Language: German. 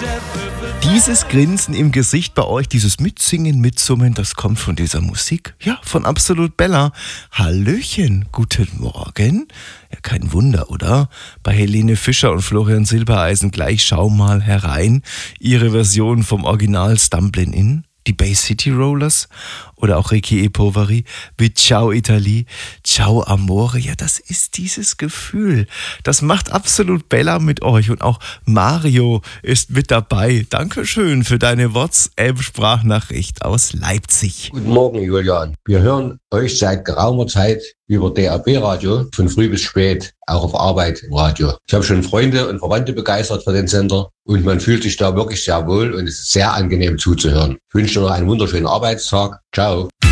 Dieses Grinsen im Gesicht bei euch, dieses Mitsingen, Mitsummen, das kommt von dieser Musik. Ja, von Absolut Bella. Hallöchen, guten Morgen. Ja, kein Wunder, oder? Bei Helene Fischer und Florian Silbereisen gleich schau mal herein. Ihre Version vom Original Stumblin' In. Die Bay City Rollers oder auch Ricky E. Poveri mit Ciao Italie, Ciao Amore. Ja, das ist dieses Gefühl. Das macht Absolut Bella mit euch und auch Mario ist mit dabei. Dankeschön für deine WhatsApp-Sprachnachricht aus Leipzig. Guten Morgen, Julian. Wir hören euch seit geraumer Zeit über DAB-Radio von früh bis spät, auch auf Arbeit im Radio. Ich habe schon Freunde und Verwandte begeistert für den Sender und man fühlt sich da wirklich sehr wohl und es ist sehr angenehm zuzuhören. Ich wünsche dir noch einen wunderschönen Arbeitstag. Ciao.